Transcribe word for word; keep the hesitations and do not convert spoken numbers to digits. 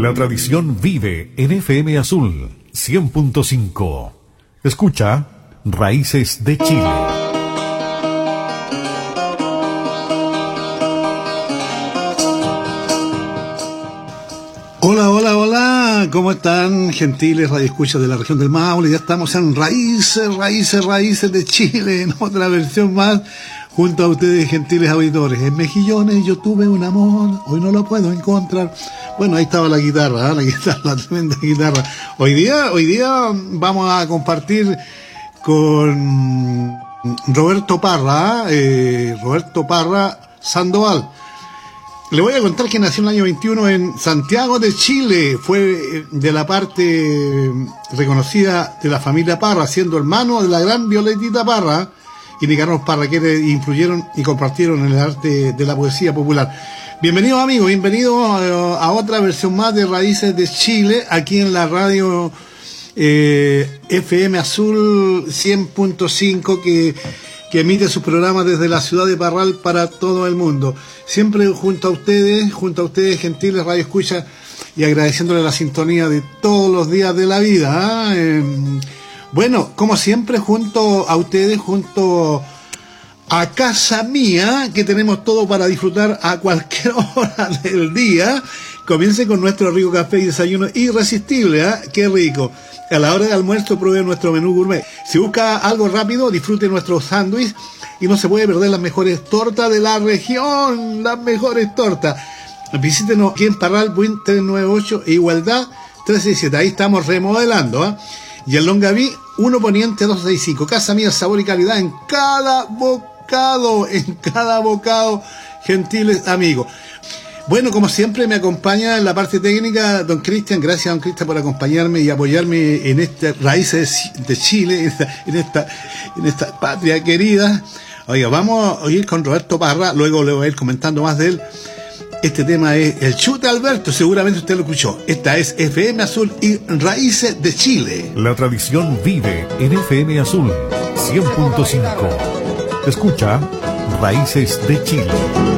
La tradición vive en F M Azul cien punto cinco. Escucha Raíces de Chile. Hola, hola, hola, ¿cómo están, gentiles radioescuchas de la región del Maule? Ya estamos en Raíces, Raíces, Raíces de Chile, en otra versión más, junto a ustedes, gentiles auditores. En Mejillones yo tuve un amor, hoy no lo puedo encontrar. Bueno, ahí estaba la guitarra, ¿eh? la guitarra, la tremenda guitarra. Hoy día, hoy día vamos a compartir con Roberto Parra, eh, Roberto Parra Sandoval. Le voy a contar que nació en el año veintiuno en Santiago de Chile. Fue de la parte reconocida de la familia Parra, siendo hermano de la gran Violetita Parra y Nicanor Parra, que influyeron y compartieron en el arte de la poesía popular. Bienvenidos, amigos, bienvenidos a, a otra versión más de Raíces de Chile, aquí en la radio eh, F M Azul cien punto cinco, que... que emite sus programas desde la ciudad de Parral para todo el mundo. Siempre junto a ustedes, junto a ustedes, gentiles radio escucha, y agradeciéndole la sintonía de todos los días de la vida. ¿eh? Eh, bueno, como siempre, junto a ustedes, junto a casa mía, que tenemos todo para disfrutar a cualquier hora del día. Comience con nuestro rico café y desayuno irresistible, ¿eh? ¡Qué rico! A la hora de almuerzo pruebe nuestro menú gourmet. Si busca algo rápido, disfrute nuestro sándwich y no se puede perder las mejores tortas de la región, las mejores tortas. Visítenos aquí en Parral, Buin trescientos noventa y ocho e Igualdad trescientos sesenta y siete. Ahí estamos remodelando, ¿eh? Y en Longaví, uno Poniente doscientos sesenta y cinco. Casa mía, sabor y calidad en cada bocado, en cada bocado, gentiles amigos. Bueno, como siempre me acompaña en la parte técnica don Cristian. Gracias, don Cristian, por acompañarme y apoyarme en estas Raíces de Chile, en esta, en esta, en esta patria querida. Oiga, vamos a ir con Roberto Parra, luego le voy a ir comentando más de él. Este tema es El Chute Alberto, seguramente usted lo escuchó. Esta es F M Azul y Raíces de Chile. La tradición vive en F M Azul cien punto cinco. Escucha Raíces de Chile.